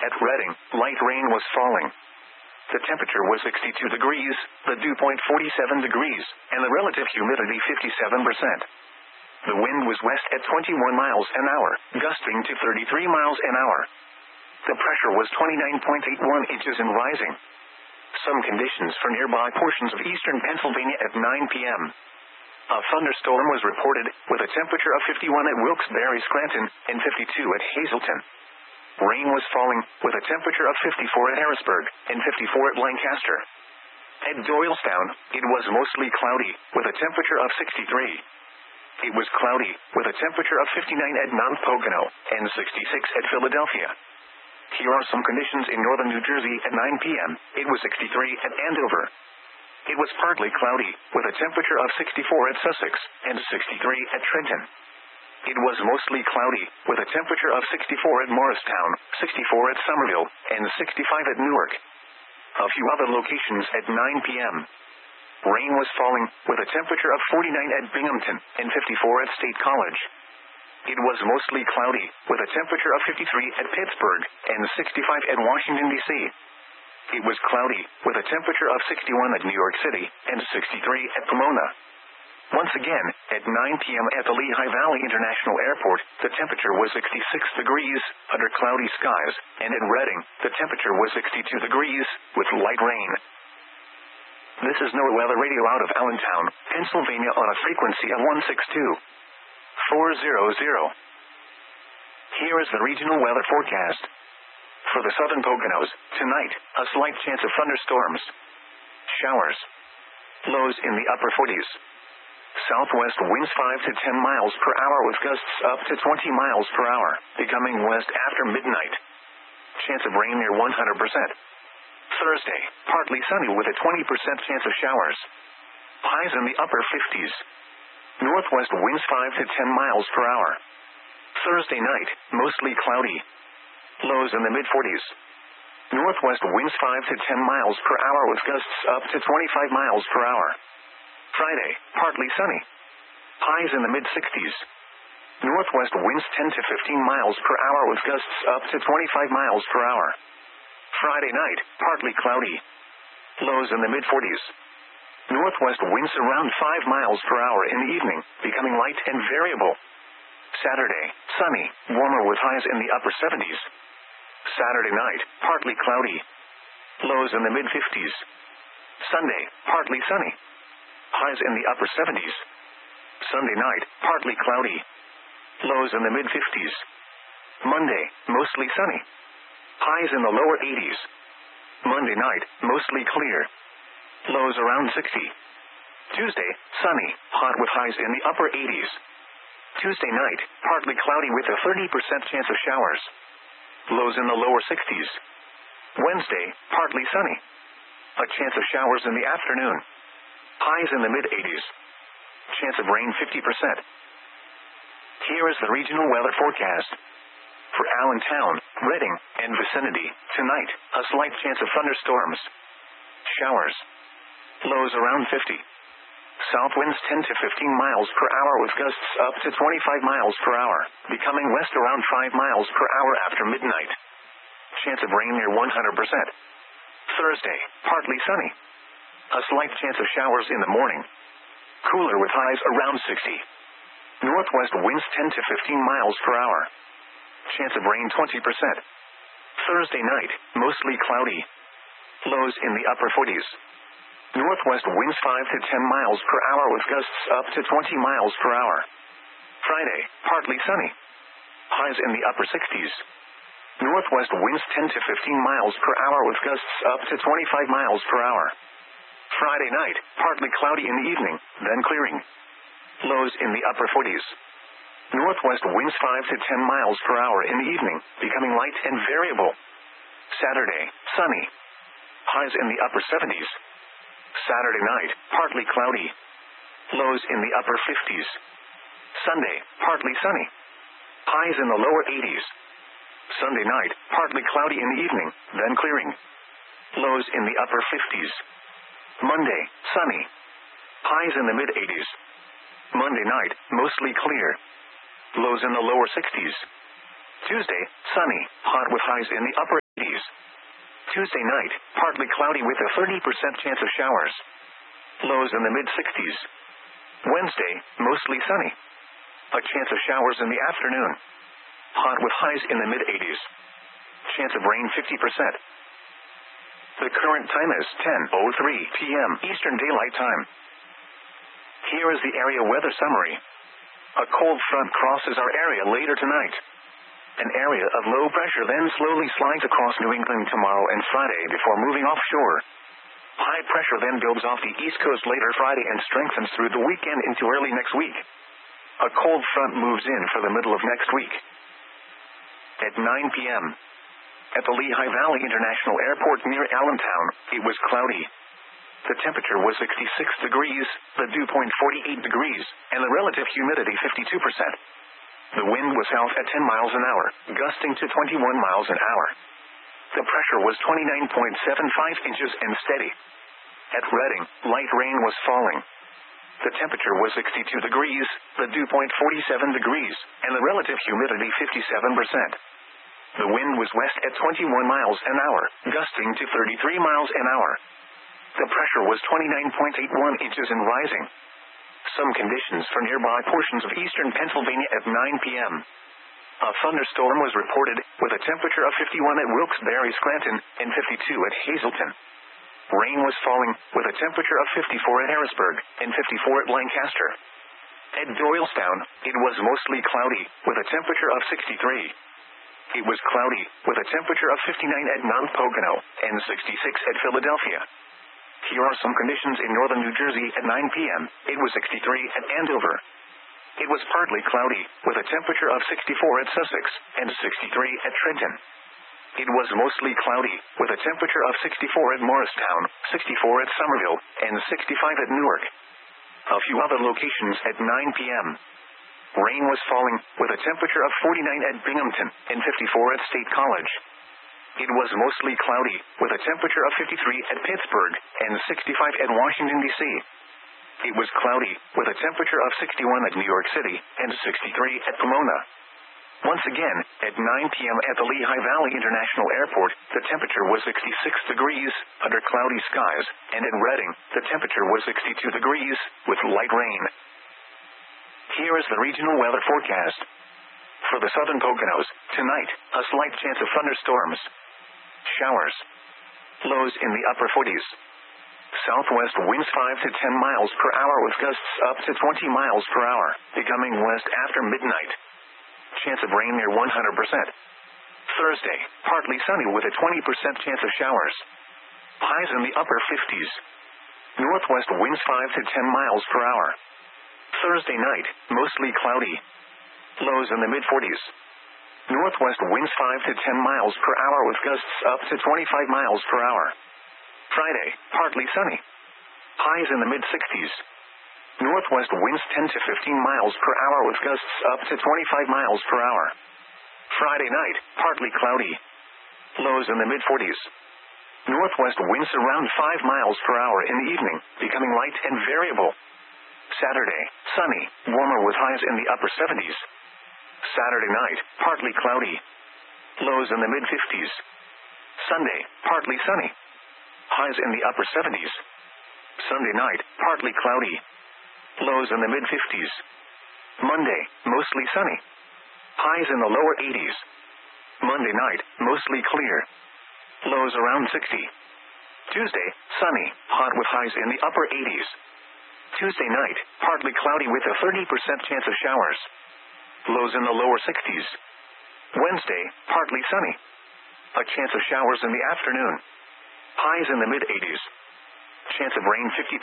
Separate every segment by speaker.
Speaker 1: At Reading, light rain was falling. The temperature was 62 degrees, the dew point 47 degrees, and the relative humidity 57%. The wind was west at 21 miles an hour, gusting to 33 miles an hour. The pressure was 29.81 inches and rising. Some conditions for nearby portions of eastern Pennsylvania at 9 p.m. A thunderstorm was reported, with a temperature of 51 at Wilkes-Barre, Scranton, and 52 at Hazleton. Rain was falling, with a temperature of 54 at Harrisburg, and 54 at Lancaster. At Doylestown, it was mostly cloudy, with a temperature of 63. It was cloudy, with a temperature of 59 at Mount Pocono, and 66 at Philadelphia. Here are some conditions in northern New Jersey at 9 p.m. It was 63 at Andover. It was partly cloudy, with a temperature of 64 at Sussex, and 63 at Trenton. It was mostly cloudy, with a temperature of 64 at Morristown, 64 at Somerville, and 65 at Newark. A few other locations at 9 p.m. Rain was falling, with a temperature of 49 at Binghamton, and 54 at State College. It was mostly cloudy, with a temperature of 53 at Pittsburgh, and 65 at Washington, D.C. It was cloudy, with a temperature of 61 at New York City, and 63 at Pomona. Once again, at 9 p.m. at the Lehigh Valley International Airport, the temperature was 66 degrees, under cloudy skies, and at Reading, the temperature was 62 degrees, with light rain. This is NOAA Weather Radio out of Allentown, Pennsylvania on a frequency of 162.400. Here is the regional weather forecast. For the southern Poconos, tonight, a slight chance of thunderstorms. Showers. Lows in the upper 40s. Southwest winds 5 to 10 miles per hour with gusts up to 20 miles per hour, becoming west after midnight. Chance of rain near 100%. Thursday, partly sunny with a 20% chance of showers. Highs in the upper 50s. Northwest winds 5 to 10 miles per hour. Thursday night, mostly cloudy. Lows in the mid-40s. Northwest winds 5 to 10 miles per hour with gusts up to 25 miles per hour. Friday, partly sunny. Highs in the mid-60s. Northwest winds 10 to 15 miles per hour with gusts up to 25 miles per hour. Friday night, partly cloudy. Lows in the mid-40s. Northwest winds around 5 miles per hour in the evening, becoming light and variable. Saturday, sunny, warmer with highs in the upper 70s. Saturday night, partly cloudy. Lows in the mid-50s. Sunday, partly sunny. Highs in the upper 70s. Sunday night, partly cloudy. Lows in the mid-50s. Monday, mostly sunny. Highs in the lower 80s. Monday night, mostly clear. Lows around 60. Tuesday, sunny, hot with highs in the upper 80s. Tuesday night, partly cloudy with a 30% chance of showers. Lows in the lower 60s. Wednesday, partly sunny. A chance of showers in the afternoon. Highs in the mid-80s. Chance of rain 50%. Here is the regional weather forecast. For Allentown, Reading, and vicinity, tonight, a slight chance of thunderstorms. Showers. Lows around 50. South winds 10 to 15 miles per hour with gusts up to 25 miles per hour, becoming west around 5 miles per hour after midnight. Chance of rain near 100%. Thursday, partly sunny. A slight chance of showers in the morning. Cooler with highs around 60. Northwest winds 10 to 15 miles per hour. Chance of rain 20%. Thursday night, mostly cloudy. Lows in the upper 40s. Northwest winds 5 to 10 miles per hour with gusts up to 20 miles per hour. Friday, partly sunny. Highs in the upper 60s. Northwest winds 10 to 15 miles per hour with gusts up to 25 miles per hour. Friday night, partly cloudy in the evening, then clearing. Lows in the upper 40s. Northwest winds 5 to 10 miles per hour in the evening, becoming light and variable. Saturday, sunny. Highs in the upper 70s. Saturday night, partly cloudy. Lows in the upper 50s. Sunday, partly sunny. Highs in the lower 80s. Sunday night, partly cloudy in the evening, then clearing. Lows in the upper 50s. Monday, sunny. Highs in the mid-80s. Monday night, mostly clear. Lows in the lower 60s. Tuesday, sunny, hot with highs in the upper 80s. 40s. Tuesday night, partly cloudy with a 30% chance of showers. Lows in the mid-60s. Wednesday, mostly sunny. A chance of showers in the afternoon. Hot with highs in the mid-80s. Chance of rain 50%. The current time is 10:03 p.m. Eastern Daylight Time. Here is the area weather summary. A cold front crosses our area later tonight. An area of low pressure then slowly slides across New England tomorrow and Friday before moving offshore. High pressure then builds off the East Coast later Friday and strengthens through the weekend into early next week. A cold front moves in for the middle of next week. At 9 p.m. at the Lehigh Valley International Airport near Allentown, it was cloudy. The temperature was 66 degrees, the dew point 48 degrees, and the relative humidity 52%. The wind was south at 10 miles an hour, gusting to 21 miles an hour. The pressure was 29.75 inches and steady. At Reading, light rain was falling. The temperature was 62 degrees, the dew point 47 degrees, and the relative humidity 57%. The wind was west at 21 miles an hour, gusting to 33 miles an hour. The pressure was 29.81 inches and rising. Some conditions for nearby portions of eastern Pennsylvania at 9 p.m. A thunderstorm was reported, with a temperature of 51 at Wilkes-Barre, Scranton, and 52 at Hazleton. Rain was falling, with a temperature of 54 at Harrisburg, and 54 at Lancaster. At Doylestown, it was mostly cloudy, with a temperature of 63. It was cloudy, with a temperature of 59 at Mount Pocono, and 66 at Philadelphia. Here are some conditions in northern New Jersey at 9 p.m. It was 63 at Andover. It was partly cloudy, with a temperature of 64 at Sussex, and 63 at Trenton. It was mostly cloudy, with a temperature of 64 at Morristown, 64 at Somerville, and 65 at Newark. A few other locations at 9 p.m. Rain was falling, with a temperature of 49 at Binghamton, and 54 at State College. It was mostly cloudy, with a temperature of 53 at Pittsburgh, and 65 at Washington, D.C. It was cloudy, with a temperature of 61 at New York City, and 63 at Pomona. Once again, at 9 p.m. at the Lehigh Valley International Airport, the temperature was 66 degrees, under cloudy skies, and at Reading, the temperature was 62 degrees, with light rain. Here is the regional weather forecast. For the southern Poconos, tonight, a slight chance of thunderstorms. Showers. Lows in the upper 40s. Southwest winds 5 to 10 miles per hour with gusts up to 20 miles per hour, becoming west after midnight. Chance of rain near 100%. Thursday, partly sunny with a 20% chance of showers. Highs in the upper 50s. Northwest winds 5 to 10 miles per hour. Thursday night, mostly cloudy. Lows in the mid-40s. Northwest winds 5 to 10 miles per hour with gusts up to 25 miles per hour. Friday, partly sunny. Highs in the mid-60s. Northwest winds 10 to 15 miles per hour with gusts up to 25 miles per hour. Friday night, partly cloudy. Lows in the mid-40s. Northwest winds around 5 miles per hour in the evening, becoming light and variable. Saturday, sunny, warmer with highs in the upper 70s. Saturday night, partly cloudy. Lows in the mid-50s. Sunday, partly sunny. Highs in the upper 70s. Sunday night, partly cloudy. Lows in the mid-50s. Monday, mostly sunny. Highs in the lower 80s. Monday night, mostly clear. Lows around 60. Tuesday, sunny, hot with highs in the upper 80s. Tuesday night, partly cloudy with a 30% chance of showers. Lows in the lower 60s. Wednesday, partly sunny. A chance of showers in the afternoon. Highs in the mid-80s. Chance of rain 50%.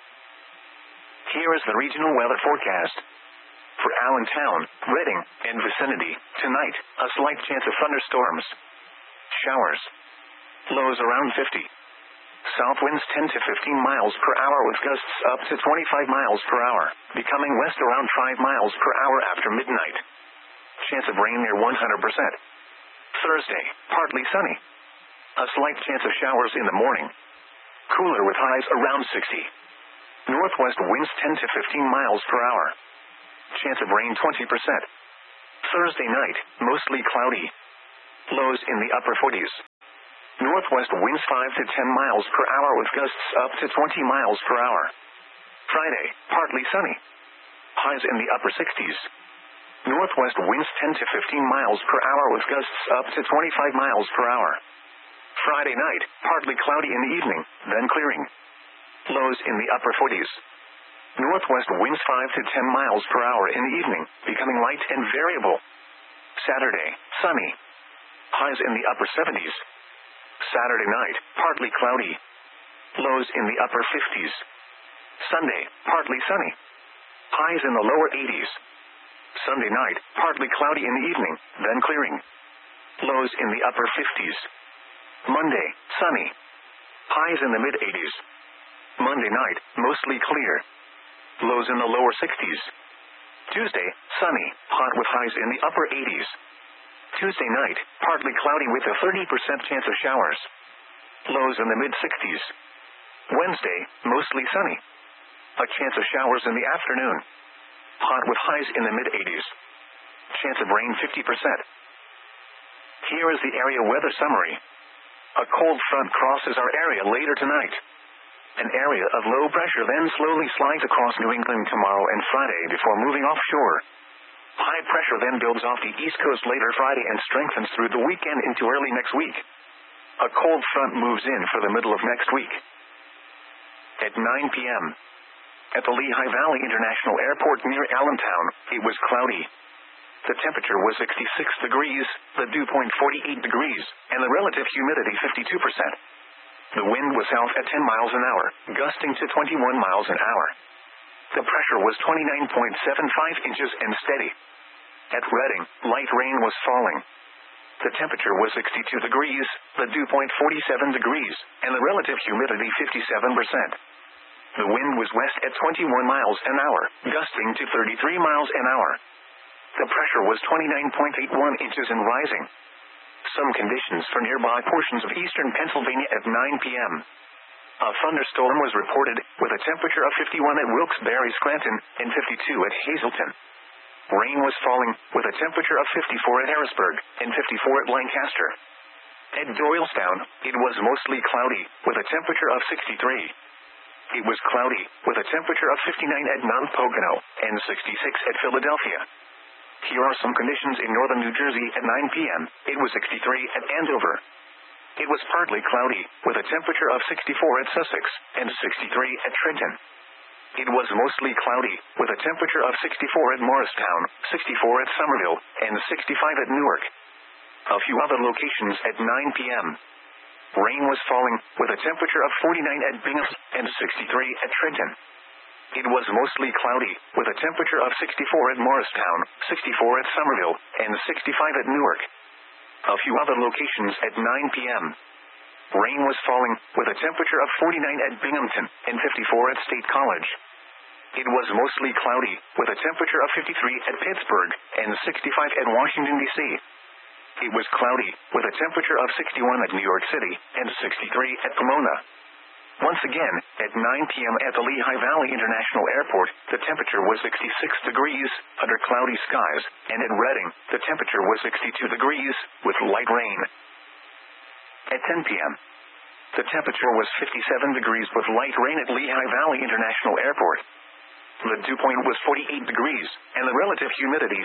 Speaker 1: Here is the regional weather forecast. For Allentown, Reading, and vicinity, tonight, a slight chance of thunderstorms. Showers. Lows around 50. South winds 10 to 15 miles per hour with gusts up to 25 miles per hour, becoming west around 5 miles per hour after midnight. Chance of rain near 100%. Thursday, partly sunny. A slight chance of showers in the morning. Cooler with highs around 60. Northwest winds 10 to 15 miles per hour. Chance of rain 20%. Thursday night, mostly cloudy. Lows in the upper 40s. Northwest winds 5 to 10 miles per hour with gusts up to 20 miles per hour. Friday, partly sunny. Highs in the upper 60s. Northwest winds 10 to 15 miles per hour with gusts up to 25 miles per hour. Friday night, partly cloudy in the evening, then clearing. Lows in the upper 40s. Northwest winds 5 to 10 miles per hour in the evening, becoming light and variable. Saturday, sunny. Highs in the upper 70s. Saturday night, partly cloudy. Lows in the upper 50s. Sunday, partly sunny. Highs in the lower 80s. Sunday night, partly cloudy in the evening, then clearing. Lows in the upper 50s. Monday, sunny. Highs in the mid-80s. Monday night, mostly clear. Lows in the lower 60s. Tuesday, sunny, hot with highs in the upper 80s. Tuesday night, partly cloudy with a 30% chance of showers. Lows in the mid-60s. Wednesday, mostly sunny. A chance of showers in the afternoon. Hot with highs in the mid-80s. Chance of rain 50%. Here is the area weather summary. A cold front crosses our area later tonight. An area of low pressure then slowly slides across New England tomorrow and Friday before moving offshore. High pressure then builds off the East Coast later Friday and strengthens through the weekend into early next week. A cold front moves in for the middle of next week. At 9 p.m. At the Lehigh Valley International Airport near Allentown, it was cloudy. The temperature was 66 degrees, the dew point 48 degrees, and the relative humidity 52%. The wind was south at 10 miles an hour, gusting to 21 miles an hour. The pressure was 29.75 inches and steady. At Reading, light rain was falling. The temperature was 62 degrees, the dew point 47 degrees, and the relative humidity 57%. The wind was west at 21 miles an hour, gusting to 33 miles an hour. The pressure was 29.81 inches and rising. Some conditions for nearby portions of eastern Pennsylvania at 9 p.m. A thunderstorm was reported, with a temperature of 51 at Wilkes-Barre, Scranton, and 52 at Hazleton. Rain was falling, with a temperature of 54 at Harrisburg, and 54 at Lancaster. At Doylestown, it was mostly cloudy, with a temperature of 63. It was cloudy, with a temperature of 59 at Mount Pocono, and 66 at Philadelphia. Here are some conditions in northern New Jersey at 9 p.m. It was 63 at Andover. It was partly cloudy, with a temperature of 64 at Sussex, and 63 at Trenton. It was mostly cloudy, with a temperature of 64 at Morristown, 64 at Somerville, and 65 at Newark. A few other locations at 9 p.m. Rain was falling, with a temperature of 49 at Bingham, and 63 at Trenton. It was mostly cloudy, with a temperature of 64 at Morristown, 64 at Somerville, and 65 at Newark. A few other locations at 9 p.m. Rain was falling, with a temperature of 49 at Binghamton, and 54 at State College. It was mostly cloudy, with a temperature of 53 at Pittsburgh, and 65 at Washington, D.C. It was cloudy, with a temperature of 61 at New York City, and 63 at Pomona. Once again, at 9 p.m. at the Lehigh Valley International Airport, the temperature was 66 degrees, under cloudy skies, and at Reading, the temperature was 62 degrees, with light rain. At 10 p.m. the temperature was 57 degrees with light rain at Lehigh Valley International Airport. The dew point was 48 degrees, and the relative humidity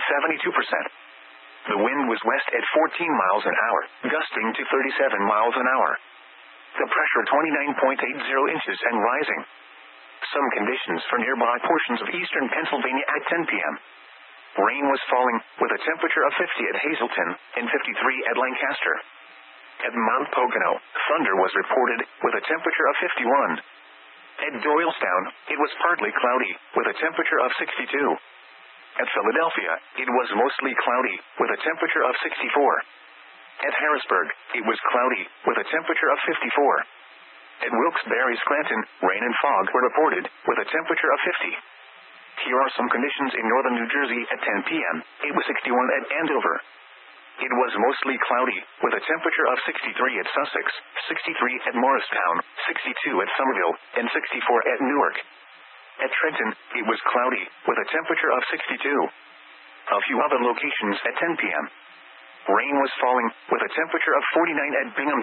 Speaker 1: 72%. The wind was west at 14 miles an hour, gusting to 37 miles an hour. The pressure 29.80 inches and rising. Some conditions for nearby portions of eastern Pennsylvania at 10 p.m. Rain was falling, with a temperature of 50 at Hazleton, and 53 at Lancaster. At Mount Pocono, thunder was reported, with a temperature of 51. At Doylestown, it was partly cloudy, with a temperature of 62. At Philadelphia, it was mostly cloudy, with a temperature of 64. At Harrisburg, it was cloudy, with a temperature of 54. At Wilkes-Barre, Scranton, rain and fog were reported, with a temperature of 50. Here are some conditions in northern New Jersey at 10 p.m. It was 61 at Andover. It was mostly cloudy, with a temperature of 63 at Sussex, 63 at Morristown, 62 at Somerville, and 64 at Newark. At Trenton, it was cloudy, with a temperature of 62. A few other locations at 10 p.m. Rain was falling, with a temperature of 49 at Binghamton.